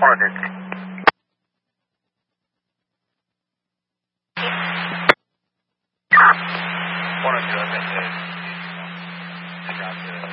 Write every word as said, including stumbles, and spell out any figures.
one oh two. one oh two, I've been to. I got the